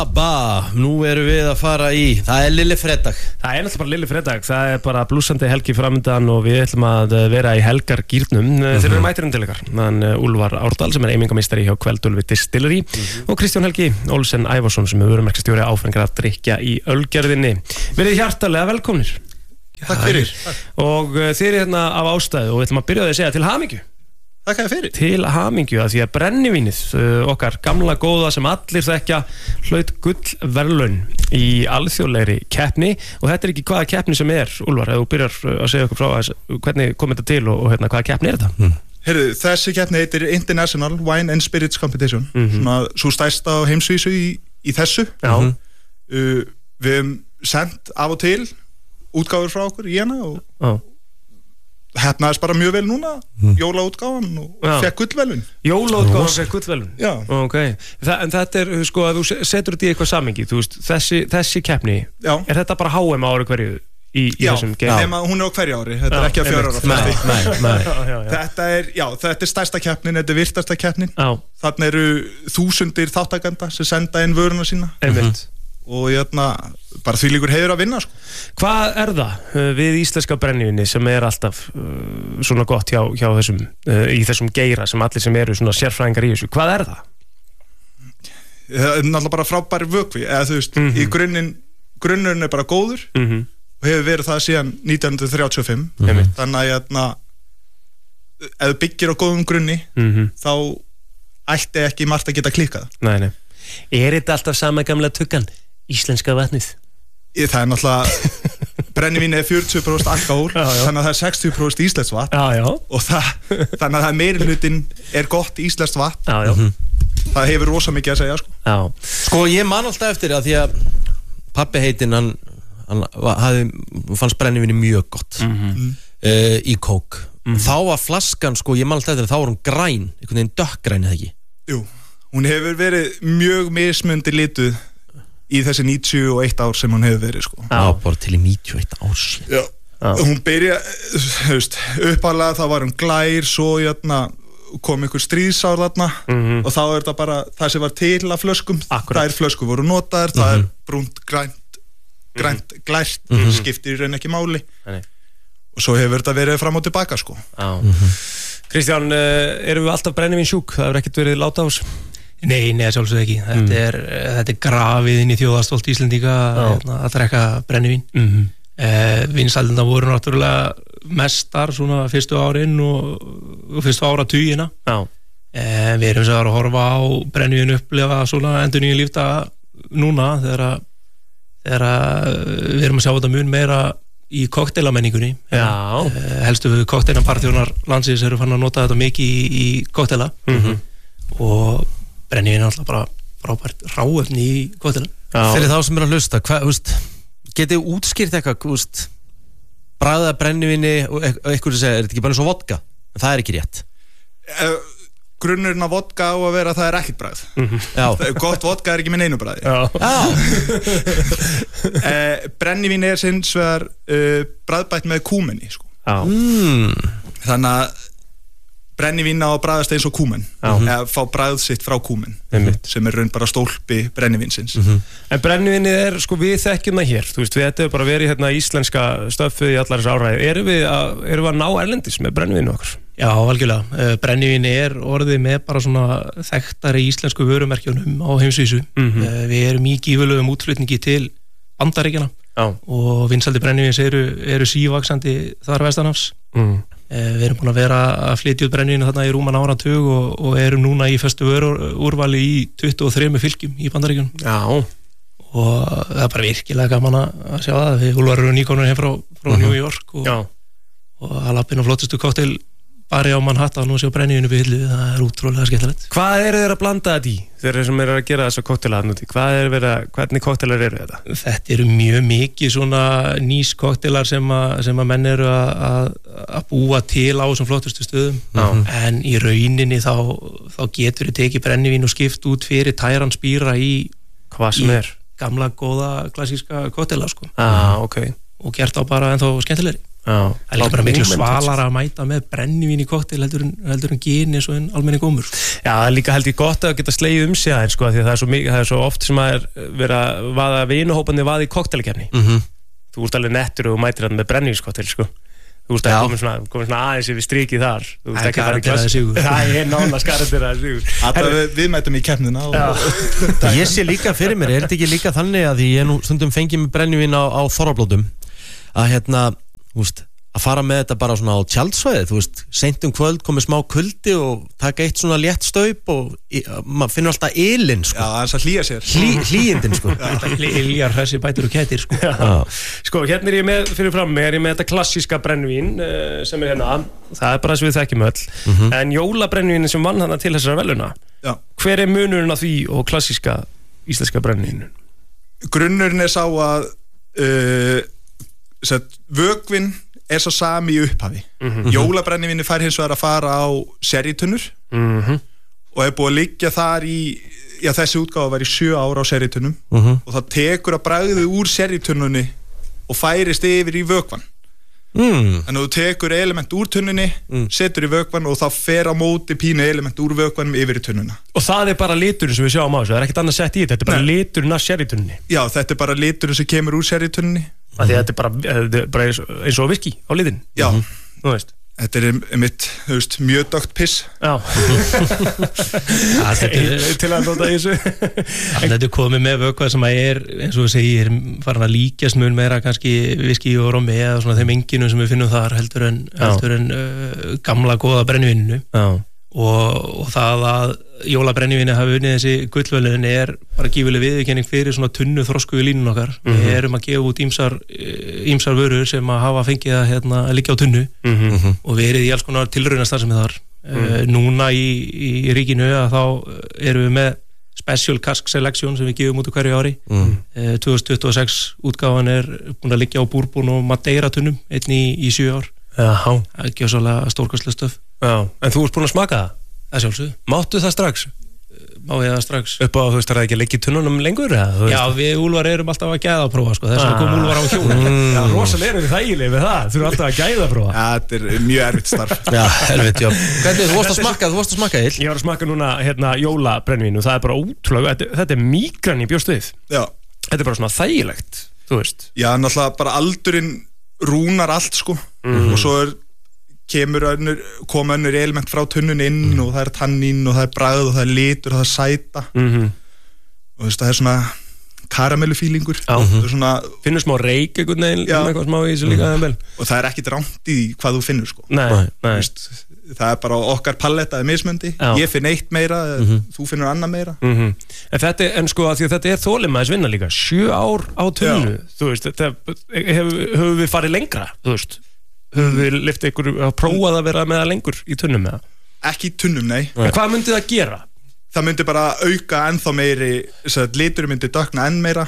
Nú erum við að fara í Það lillifredag Það náttúrulega bara lillifredag Það bara blúsandi helgi framöndan og við ætlum að vera í helgargírnum Þeir eru mætirinn til ykkar Úlfar Árdal sem eimingameistari hjá Kveldúlfi Distillery og Kristján Helgi Olsen Ævarsson sem vörumerkjastjóri áfengra að drykja í Ölgerðinni Verið hjartalega velkomnir Takk fyrir Og þið eru hérna af ástæðu og við ætlum að byrja að segja til hamingju Takk fyrir Til hamingju að því að brennivínið okkar gamla góða sem allir þekkja hlaut gullverðlaun í alþjóðlegri keppni og þetta er ekki hvaða keppni sem Úlfar, ef þú byrjar að segja okkur frá hvernig kom þetta til og hérna, hvaða keppni þetta? Heyrðu, þessi keppni heitir International Wine and Spirits Competition svona svo stærsta á heimsvísu í þessu Við hefum sendt af og til útgáfur frá okkur í hana og hefnaðist bara mjög vel núna jólaútgáfan og fekk gullverðlaun Jólaútgáfan fekk gullverðlaun? Já okay. En þetta er, sko, að þú setur þetta í eitthvað samhengi þú veist, þessi keppni er þetta bara HM ári hverju í þessum game? Já, hún er á hverju ári þetta er ekki að 4 ára fresti Þetta er stærsta keppnin þetta er virtasta keppnin þarna eru þúsundir þáttakenda sem senda inn vöruna sína og bara því líkur heiður að vinna sko. Hvað er það við íslenska brennivíni sem er alltaf svona gott hjá þessum í þessum geira sem allir sem eru svona sérfræðingar í þessu, hvað er það? Það er náttúrulega bara frábæri vökvi eða þú veist, í grunnurinn er bara góður og hefur verið það síðan 1935 þannig að ef þú byggir á góðum grunni þá ætti ekki margt að geta klikkað Nei. Er þetta alltaf sama gamla tuggan? Íslenska vatnið Það er náttúrulega brennivín er 40% alkohól þannig að það er 60% íslenskt vatn og þannig að það meiri hlutin er gott íslenskt vatn það hefur rosa mikið að segja Sko ég man alltaf eftir að því að pabbi heitinn hann fannst brennivíni mjög gott í kók þá var flaskan, sko ég man alltaf eftir að þá var hún græn, einhvern veginn dökkgræn eða ekki? Jú, hún hefur verið mjög mismundi lituð í þessi 91 ár sem hún hefur verið sko. Bara til í 91 ár síðan Hún byrja, uppalega þá var hún glær svo kom einhver stríðsár þarna og þá er þetta bara það sem var til af flöskum þær flöskur voru notaðar, það er brúnt, grænt, glært skiptir í raun ekki máli og svo hefur þetta verið fram og tilbaka sko. Kristján, erum við alltaf brennivín sjúk? Það hefur ekkert verið láta á þessu? Nei, sjálfsög ekki. Þetta er grafið inn í þjóðarstolt Íslendinga að drekka brennivín. Vinsældirnar voru náttúrulega mestar svona fyrstu árin og fyrstu áratugina. Við erum svo að horfa á brennivín upplifa svona endurnýju lífdaga núna þegar við erum að sjá þetta mun meira í kokteilamenningunni. Helstu kokteilpartjónar landsins eru fann að nota þetta mikið í kokteila og brennivín er alltaf bara frábært ráefni í kokteilum. Fyrir þá sem er að hlusta, getið útskýrt eitthvað, bragða brennivíni og eitthvað sem segja, er þetta ekki bara eins og vodka? En það er ekki rétt. Grunnurinn af vodka á að vera að það er ekkert bragð. Gott vodka er ekki með neinu bragði. Brennivín er sinns vegar bragðbætt með kúmeni sko. Þannig að brennivín á að bragðast eins og kúmen eða fá bragð sitt frá kúmen sem er raun bara stólpi brennivínsins En brennivínið er, sko við þekkjum það hér þú veist, við þetta bara verið hérna íslenska stöfið í allar þessu áræði, erum við að ná erlendis með brennivínu okkar? Já, algjörlega, brennivín er orðið með bara svona þekktari íslensku vörumerkjunum á heimsvísu við erum í gífurlegum útflutningi til Bandaríkjanna og vinsældir brennivíns eru sívaxandi þar vestanhafs Við erum búin að vera að flytja út brennivínu þarna í rúman áratug og erum núna í föstu vöruúrvali í 23 fylkjum í Bandaríkjunum. Og það er bara virkilega gaman að sjá það. Við Úlfar nýkomnir heim frá New York og að lappin á flottustu kokteil bari á Manhattan og sjá brennivínu við hillu, það er útrúlega skemmtilegt. Hvað eru þeir að blanda þetta í? Þeir sem eru að gera þessa kokteila núti, hvernig kokteilar eru þetta? Þetta eru mjög mikið svona nýs kokteilar sem að menn eru að búa til á þessum flottustu stöðum en í rauninni þá getur þið tekið brennivín og skipt út fyrir tæran spýra í hvað sem er gamla góða klassíska kokteila sko. Ok. Og gert á bara ennþá skemmtilegri. Það er líka bara miklu svalara að mæta með brennivín í kokteil heldur en gin eins og en almenni gómur. Já, það er líka held ég gott að geta slegið sig aðeins sko, því það er svo oft sem að vera vaða vinuhópandi vaði í kokteilkeppni. Þú ert alveg nettur og mætir hann með brennivínskokteil sko. Þú veist að komin svona aðeins yfir strikið þar. Þú veist ekki bara að sigur. Það er nánast garanteraði sigur. Við mætum í keppnina. Ég sé líka fyrir mér, þetta ekki líka þannig að ég nú stundum fengið með brennivín á Þorrablótum að þú veist, að fara með þetta bara svona á tjaldsvæði, þú veist, seint kvöld komið smá kuldi og taka eitt svona létt staup og maður finnur alltaf ylinn sko. Já, þess að hlýja sér. Hlýjindin sko. Yljar, hressi, bætur og kettir sko. Sko, hérna ég með, fyrir fram með þetta klassíska brennivín sem er hérna, það er bara sem við þekkjum öll, en jólabrennivín sem vann hana til þessara veluna, hver er munurinn á því og klassíska íslenska brennivín? Grunnurinn er sá að vökvinn er svo sami í upphafi. Jólabrennivíni fær hins vegar að fara á sherrytunnur og er búið að liggja þar í þessi útgáfa var í 7 ára á sherrytunnum og það tekur að bragðið úr sherrytunnunni og færist yfir í vökvann. Þannig að þú tekur element úr tunnunni, setur í vökvann og það fer á móti pínu element úr vökvannum yfir í tunnuna. Og það er bara liturinn sem við sjáum á þessu, það er ekkert annað sett í þetta er bara liturinn af sherrytunnunni. Já, þetta er bara liturinn sem kemur úr sherrytunnunni. Því þetta er bara eins og viski á litin. Já, þú veist. Þetta er mitt, þú veist, mjög dögt piss. Já. Til að nota þessu. Þetta er komið með vökvað sem er, eins og þú segir, farin að líkjast mun meira kannski viski og rommi eða svona þeim enginum sem við finnum þar heldur en gamla góða brennivínu. Já. Og það að jólabrennivíni hafi unnið þessi gullverðlaun er bara gífuleg viðurkenning fyrir svona tunnu þrosku í línun okkar. Við erum að gefa út ýmsar vörur sem að hafa fengið að liggja á tunnu og verið í alls konar tilraunastarfsemi þar. Núna í ríkinu að þá erum við með Special Cask Selection sem við gefum út á hverju ári. 2026 útgáfan er búin að liggja á búrbún og madeira tunnum einn í 7 ár. Það er ekki svolítið stórkostlega stöf. Já, en þú ert búin að smaka það? Það sjálfsögðu. Máttu það strax? Má ég það strax. Upp á, þú veist, það er ekki að leggja í tunnunum lengur? Já, við Úlfar erum alltaf að gæðaprófa, sko. Þess vegna kom Úlfar á hjólum. Já, rosalega erum við þægileg við það. Þú eru alltaf að gæðaprófa. Já, þetta er mjög erfitt starf. Já, helviti, já. Hvernig, þú vorst að smakka Egill? Ég var að smakka núna, jólabrennvín og það er bara ótrúlega, þetta er mígrann í bjóst við. Já. Þetta er bara svona þægilegt, þú veist. Já, náttúrulega bara aldurinn rúnar allt, sko. Og svo koma önnur element frá tunnunni inn og það er tannín og það er bragð og það er litur og það er sæta og þú veist það er svona karamellufílingur finnur smá reik einhvern veginn eitthvað smá í þessu líka og það er ekkit rangt í hvað þú finnur sko. Nei. Það er bara okkar palletta eða mismöndi, ég finn eitt meira þú finnur annað meira en sko að þetta er þolinmæðis vinna líka 7 ár á tunnu þú veist, höfum við farið lengra þú veist höfum við lift ykkur að prófa að vera með það lengur í tunnum með það? Ekki í tunnum, nei. En hvað myndi það gera? Það myndi bara auka ennþá meiri, liturinn myndi dökkna enn meira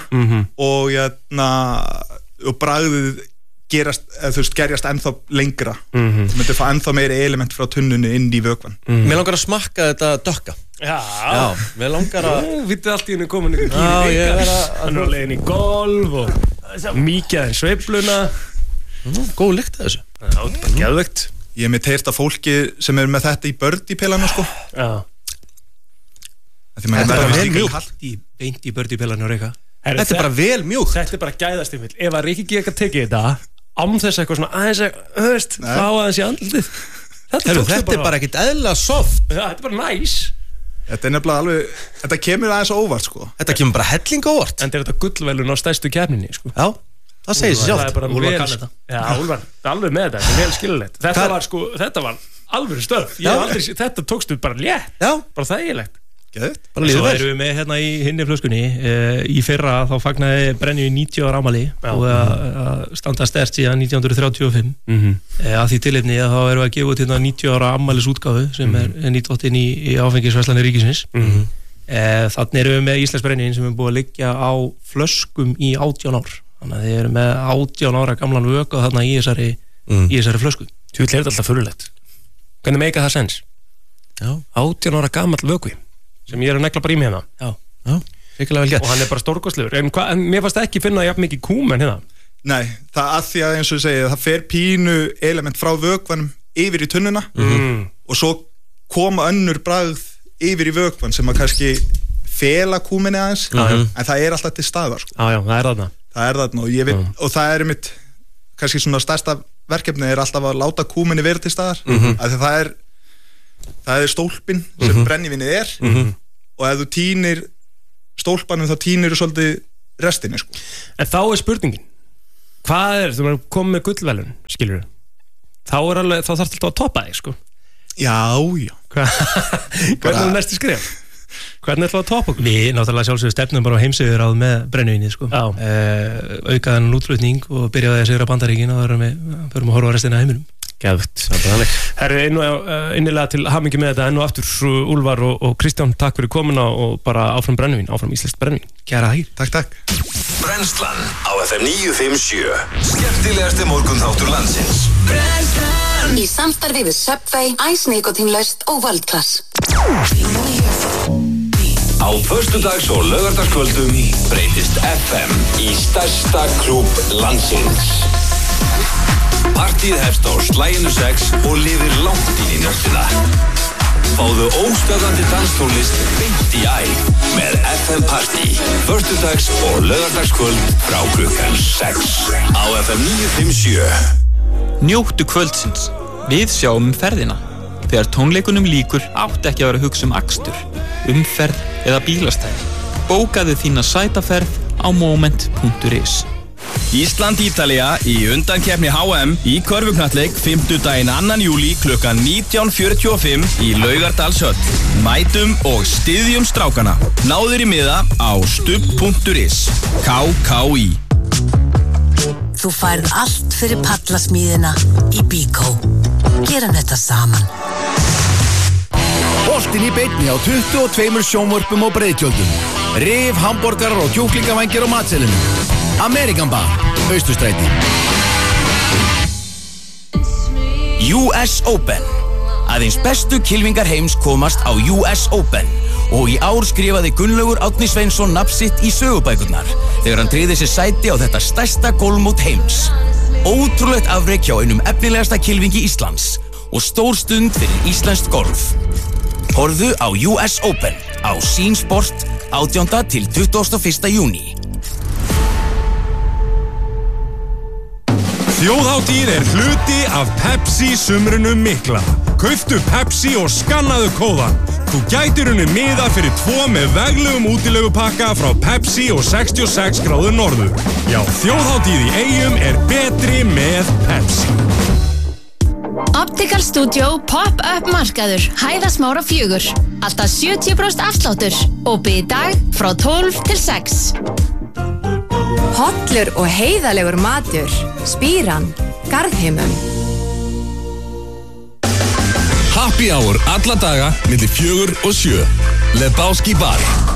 og bragðið gerjast ennþá lengra. Það myndi fá ennþá meiri element frá tunnunni inn í vökvann. Mér langar að smakka þetta dökka. Já, mér langar að... Vitið allt í henni komin ykkur kýri vika. Hann er á leiðin í golf og mikið en sveifluna. Góð lykt að þessu. Já, bara geðvegt. Ég hef heyrt af fólki sem er með þetta í birdie-pilana sko. Já. Þetta er bara vel mjúkt. Beint í birdie-pilana og reyka. Þetta er bara vel mjúkt. Þetta er bara gæðastifill. Ef að Riki ekki tekið þetta án þess eitthvað svona aðeins að fá aðeins í andlitið. Þetta er bara ekkert eðla soft. Já, þetta er bara næs. Þetta er nefnilega alveg, þetta kemur aðeins óvart sko. Þetta kemur bara helling óvart. En þetta er þetta gullvelun á stærstu keppninni sko. Já. Það segir sér sjálft. Úlfar kann þetta. Já, Úlfar, alveg með þetta, þetta er vel skilulegt. Þetta var alveg stöð. Þetta tókstu bara létt. Já. Bara þægilegt. Bara líður vel. Svo erum við með hérna í hinni flöskunni. Í fyrra þá fagnaði Brennivín 90 ára afmæli og að standa sterkt síðan 1935. Að því tilefni þá erum við að gefa út hérna 90 ára afmælisútgáfu sem er nýtt inn í áfengisverslanir ríkisins. Þannig erum við með Íslensk Brennivín sem er búið að liggja á flöskum í 18 ár. Þannig að þið eru með 18 ára gamlan vöku þarna í þessari flösku. Þú vil heyrða alltaf fyrirlegt. Hvernig meika það sens? Já. 18 ára gamall vöku sem ég er að negla bara í mig hérna. Já. Ríkilega vel gert. Og hann er bara stórkostlegur. En mér fannst ekki finna jafn mikið kúmen hérna. Nei, það að því að eins og ég segi það fer pínu element frá vökvanum yfir í tunnuna og svo koma önnur bragð yfir í vökvan sem að kannski fela kúminni aðeins en það er alltaf til staðar sko. Já, það er þarna. Það er þarna og ég veit og það er mitt kannski svona stærsta verkefni er alltaf að láta kúminni vera til staðar af því það er stólpinn sem brennivinnið er og ef þú tínir stólpanum þá tínir þú svolítið restinni sko. En þá er spurningin hvað er, þú komið með gullvelun skilur þá þarf alltaf að toppa þig sko. Já Hvernig er næstu skrif? Hvernig ætlum við að toppa okkur? Við náttúrulega sjálfsögðu stefnum bara á heimsögurráð með brennivíni sko. Aukaðan útflutning og byrjaði að sigra Bandaríkin og förum að horfa á restina af heiminum. Geðvegt. Herri, innilega til hamingju með þetta enn og aftur Úlfar og Kristján, takk fyrir komuna og bara áfram brennivín, áfram íslenskt brennivín. Kæra þakir. Takk. Brennslan á FM 957 skemmtilegasti morgunþáttur landsins. Brennslan í samstarfi við Subway, Ice Nikotinlaust og World Class. Á föstudags- og laugardagskvöldum breytist FM í stærsta klúbb landsins. Partíð hefst á slaginu 6 og lifir langt inn í nóttina. Fáðu óstöðandi danstónlist beint í æð með FM Party. Föstudags- og laugardagskvöld frá klukkan 6 á FM 957. Njóttu kvöldsins. Við sjáum ferðina. Þegar tónleikunum lýkur átti ekki að vera að hugsa akstur, umferð eða bílastæði. Bókaðu þína sætaferð á moment.is. Ísland-Ítalía í undankeppni HM í körfuknattleik 5. 2. júlí klukkan 19:45 í Laugardalshöll. Mætum og styðjum strákana. Náður í miða á stubb.is. KKÍ. Þú færð allt fyrir pallasmíðina í Bíkó. Gerum þetta saman. Boltinn í beinni á 22 sjónvörpum og breiðtjöldum. Rif, hamborgarar og kjúklingavængir á matselinu. Amerikan Bar, Austurstræti. US Open. Aðeins bestu kylfingar heims komast á US Open og í ár skrifaði Gunnlaugur Árni Sveinsson nafn sitt í sögubækurnar þegar hann tryggði sér sæti á þetta stærsta golfmót heims. Ótrúlegt afrek hjá einum efnilegasta kylfingi Íslands og stór stund fyrir íslenskt golf. Horfðu á US Open á Sýn Sport 18. til 21. júní. Þjóðhátíð er hluti af Pepsi sumrunum mikla. Kauftu Pepsi og skannaðu kóðan. Þú gætir unnið miða fyrir 2 með veglegum útilegupakka frá Pepsi og 66 gráður norður. Já, þjóðhátíð í Eyjum er betri með Pepsi. Optical Studio Pop-up markaður Hæðasmára 4. Alltaf 70% afsláttur. Opið í dag frá 12 til 6. Hollur og heiðalegur matur. Spíran, Garðheimum. Happy hour alla daga milli 4 og 7. Lebowski Bar.